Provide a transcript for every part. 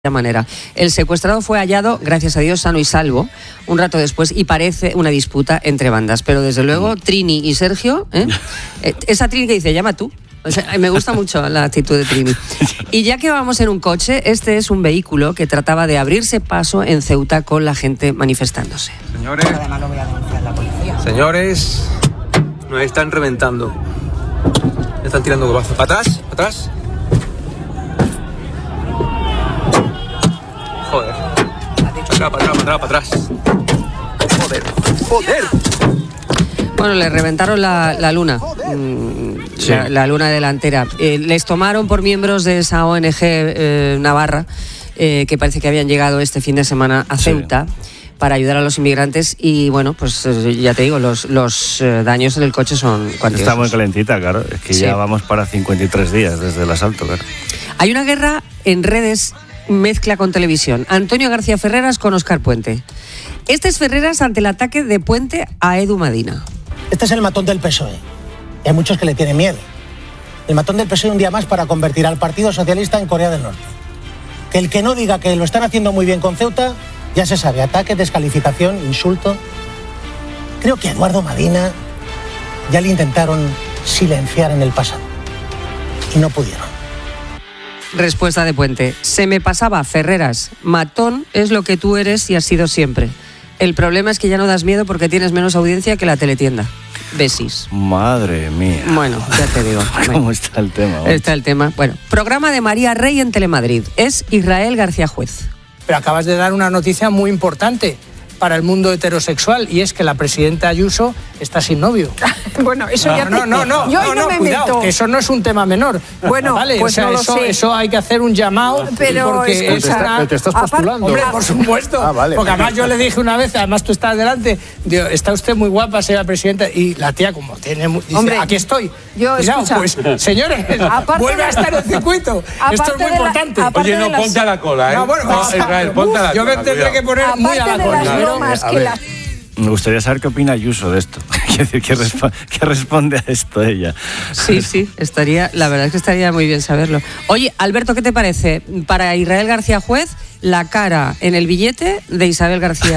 manera. El secuestrado fue hallado, gracias a Dios, sano y salvo, un rato después, y parece una disputa entre bandas. Pero desde luego, Trini y Sergio, esa Trini que dice, llama tú. O sea, me gusta mucho la actitud de Trini. Y ya que vamos en un coche, este es un vehículo que trataba de abrirse paso en Ceuta con la gente manifestándose. Señores, además lo voy a denunciar a la policía. Señores, nos están reventando. Están tirando golpazos. ¿Para atrás? ¿Para atrás? Joder. Para atrás. Joder. Bueno, le reventaron la luna, sí. la luna delantera. Les tomaron por miembros de esa ONG Navarra, que parece que habían llegado este fin de semana a Ceuta, sí, para ayudar a los inmigrantes. Y bueno, pues ya te digo, los daños en el coche son cuantiosos. Está muy calentita, claro. Es que sí, ya vamos para 53 días desde el asalto, claro. Hay una guerra en redes, mezcla con televisión. Antonio García Ferreras con Óscar Puente. Este es Ferreras ante el ataque de Puente a Edu Madina. Este es el matón del PSOE. Y hay muchos que le tienen miedo. El matón del PSOE un día más para convertir al Partido Socialista en Corea del Norte. Que el que no diga que lo están haciendo muy bien con Ceuta, ya se sabe, ataque, descalificación, insulto. Creo que a Eduardo Madina ya le intentaron silenciar en el pasado. Y no pudieron. Respuesta de Puente. Se me pasaba, Ferreras. Matón es lo que tú eres y has sido siempre. El problema es que ya no das miedo porque tienes menos audiencia que la teletienda. Besis. Madre mía. Bueno, ya te digo. ¿Cómo está el tema? Está el tema. Bueno, programa de María Rey en Telemadrid. Es Israel García Juez. Pero acabas de dar una noticia muy importante para el mundo heterosexual, y es que la presidenta Ayuso está sin novio. Bueno, eso ya... No, me cuidado, meto. Que eso no es un tema menor. Bueno, ¿vale? pues o sea, no lo sé. Eso hay que hacer un llamado. Pero porque escucha, ¿Te estás postulando? Hombre, por supuesto. Vale. Porque además yo le dije una vez, además tú estás delante, digo, está usted muy guapa, señora presidenta, y la tía como tiene... Dice, hombre, aquí estoy. Yo, escucha, pues, señores, vuelve a estar en el circuito. Esto es muy importante. Oye, no, ponte a la cola, ¿eh? No, bueno, Israel, ponte a la cola. Yo me tendré que poner muy a la cola. Me gustaría saber qué opina Ayuso de esto. ¿Qué responde a esto ella? Sí, la verdad es que estaría muy bien saberlo. Oye, Alberto, ¿qué te parece? Para Israel García Juez, la cara en el billete de Isabel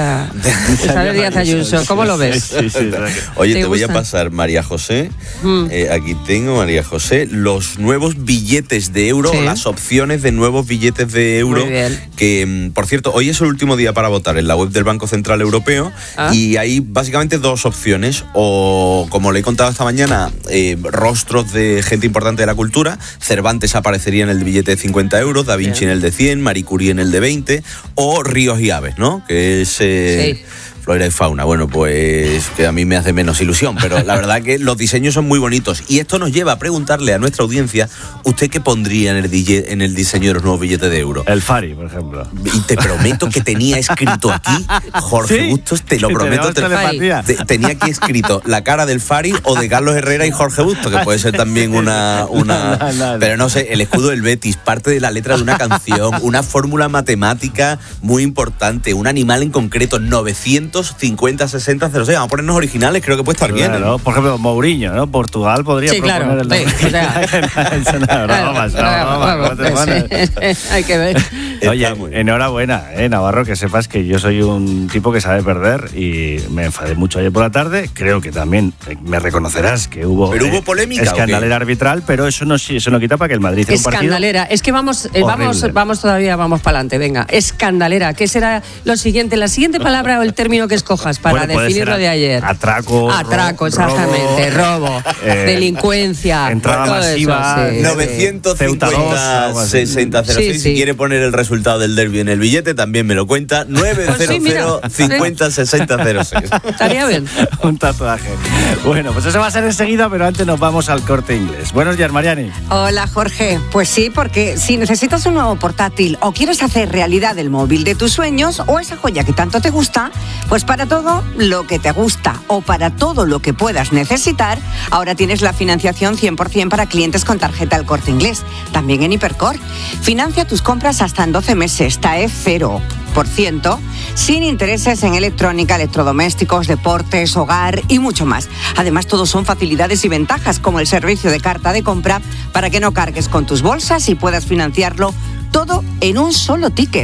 Díaz Ayuso. ¿Cómo lo ves? Sí. Oye, te voy a pasar, María José. Aquí tengo, María José, los nuevos billetes de euro, las opciones de nuevos billetes de euro. Que, por cierto, hoy es el último día para votar en la web del Banco Central Europeo. Y hay básicamente dos opciones. O, como le he contado esta mañana, rostros de gente importante de la cultura. Cervantes aparecería en el billete de 50 euros, Da Vinci en el de 100, Marie Curie en el de 20, o ríos y aves, ¿no? Que es... flora y fauna. Bueno, pues que a mí me hace menos ilusión, pero la verdad que los diseños son muy bonitos. Y esto nos lleva a preguntarle a nuestra audiencia, ¿usted qué pondría en el diseño de los nuevos billetes de euro? El Fari, por ejemplo. Y te prometo que tenía escrito aquí, Jorge Bustos, te lo prometo. Tenía aquí escrito la cara del Fari o de Carlos Herrera y Jorge Bustos, que puede ser también una... Pero no sé, el escudo del Betis, parte de la letra de una canción, una fórmula matemática muy importante, un animal en concreto, 950, 60, 06. Vamos a ponernos originales, creo que puede estar bien. ¿No? Por ejemplo, Mourinho, ¿no? Portugal podría proponer el Hay que ver. Oye, enhorabuena, Navarro, que sepas que yo soy un tipo que sabe perder y me enfadé mucho ayer por la tarde. Creo que también me reconocerás que hubo... ¿Pero hubo polémica? Escandalera arbitral, pero eso no quita para que el Madrid sea un partido... Escandalera. Es que vamos todavía, vamos para adelante. Venga, escandalera. ¿Qué será lo siguiente? La siguiente palabra o el término que escojas para definir lo de ayer. Atraco, exactamente, robo, delincuencia, entrada masiva, 950 6006. Si quiere poner el resultado del derbi en el billete, también me lo cuenta. 900 50 60 06. Estaría bien. Un tatuaje. Bueno, pues eso va a ser enseguida, pero antes nos vamos al Corte Inglés. Buenos días, Mariani. Hola, Jorge. Pues sí, porque si necesitas un nuevo portátil o quieres hacer realidad el móvil de tus sueños o esa joya que tanto te gusta, pues para todo lo que te gusta o para todo lo que puedas necesitar, ahora tienes la financiación 100% para clientes con tarjeta El Corte Inglés, también en Hipercor. Financia tus compras hasta en 12 meses, TAE 0%, sin intereses en electrónica, electrodomésticos, deportes, hogar y mucho más. Además, todos son facilidades y ventajas como el servicio de carta de compra para que no cargues con tus bolsas y puedas financiarlo Todo en un solo ticket.